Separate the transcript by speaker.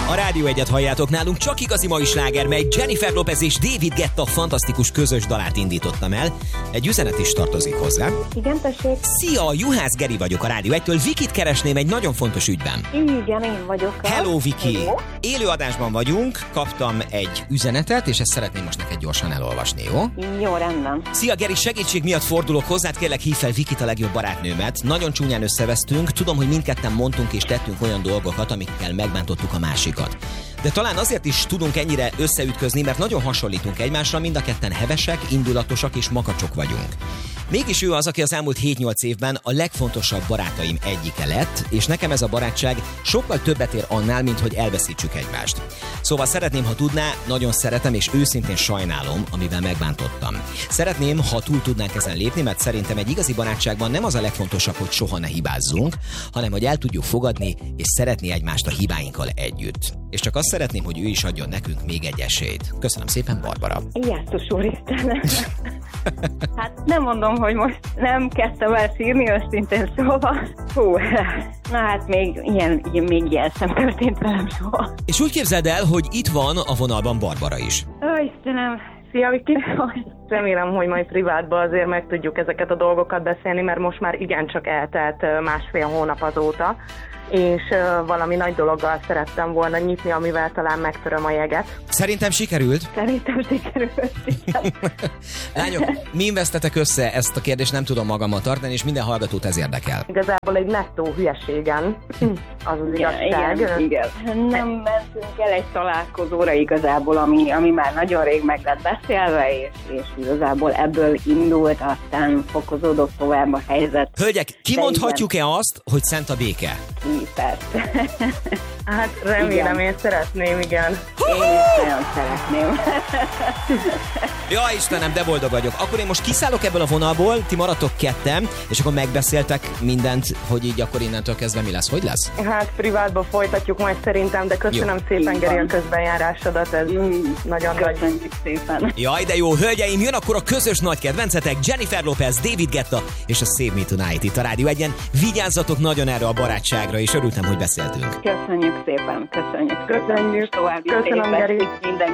Speaker 1: A Rádió Egyet halljátok, nálunk csak igazi mai sláger, mely Jennifer Lopez és David Guetta fantasztikus közös dalát indítottam el. Egy üzenet is tartozik hozzá.
Speaker 2: Igen, tessék.
Speaker 1: Szia, Juhász Geri vagyok a Rádió Egytől. Vikit keresném egy nagyon fontos ügyben.
Speaker 2: Igen, én vagyok.
Speaker 1: Hello, Viki!
Speaker 2: Hello.
Speaker 1: Élő adásban vagyunk, kaptam egy üzenetet, és ezt szeretném most neked gyorsan elolvasni, jó?
Speaker 2: Jó, rendben.
Speaker 1: Szia Geri, segítség miatt fordulok hozzád, kérlek hívd fel Vikit, a legjobb barátnőmet. Nagyon csúnyán összevesztünk, tudom, hogy mindketten mondtunk és tettünk olyan dolgokat, amikkel megbántottuk a másikat. De talán azért is tudunk ennyire összeütközni, mert nagyon hasonlítunk egymásra, mind a ketten hevesek, indulatosak és makacsok vagyunk. Mégis ő az, aki az elmúlt 7-8 évben a legfontosabb barátaim egyike lett, és nekem ez a barátság sokkal többet ér annál, mint hogy elveszítsük egymást. Szóval szeretném, ha tudná, nagyon szeretem és őszintén sajnálom, amivel megbántottam. Szeretném, ha túl tudnánk ezen lépni, mert szerintem egy igazi barátságban nem az a legfontosabb, hogy soha ne hibázzunk, hanem hogy el tudjuk fogadni és szeretni egymást a hibáinkkal együtt. És csak azt szeretném, hogy ő is adjon nekünk még egy esélyt. Köszönöm szépen, Barbara.
Speaker 2: Jézus úristen. Hát nem mondom, hogy most nem kezdtem el szírni, őszintén szóval. Hú, na hát még ilyen sem történt velem soha.
Speaker 1: És úgy képzeld el, hogy itt van a vonalban Barbara is.
Speaker 2: Ó, Istenem. Szia, Viki! Remélem, hogy majd privátban azért meg tudjuk ezeket a dolgokat beszélni, mert most már igencsak eltelt 1,5 hónap azóta, és valami nagy dologgal szerettem volna nyitni, amivel talán megtöröm a jeget.
Speaker 1: Szerintem sikerült.
Speaker 2: Szerintem sikerült, igen.
Speaker 1: Lányok, mi vesztetek össze? Ezt a kérdést nem tudom magammal tartani, és minden hallgatót ez érdekel.
Speaker 2: Igazából egy nettó hülyeségen, az igazság.
Speaker 3: Igen. Nem mentünk el egy találkozóra igazából, ami már nagyon rég meg lett beszélve, és igazából ebből indult, aztán fokozódott tovább a helyzet.
Speaker 1: Hölgyek, kimondhatjuk-e azt, hogy szent a béke?
Speaker 3: Persze.
Speaker 2: Hát remélem, én szeretném, igen.
Speaker 3: Én is nagyon szeretném.
Speaker 1: Ja, Istenem, de boldog vagyok. Akkor én most kiszállok ebből a vonalból, ti maradtok ketten, és akkor megbeszéltek mindent, hogy így akkor innentől kezdve mi lesz, hogy lesz?
Speaker 2: Hát privátban folytatjuk majd szerintem, de köszönöm szépen, Geri, a közbenjárásodat, ez nagyon nagy.
Speaker 3: Köszönjük szépen.
Speaker 1: Jaj, de jó, hölgyeim, jön akkor a közös nagy kedvencetek, Jennifer Lopez, David Guetta és a Save Me Tonight itt a Rádió Egyen. Vigyázzatok nagyon erre a barátságra, és örültem, hogy beszéltünk.
Speaker 3: Köszönjük szépen, köszönjük.
Speaker 2: Köszönjük.
Speaker 3: További
Speaker 2: Köszönöm, Geri.
Speaker 3: minden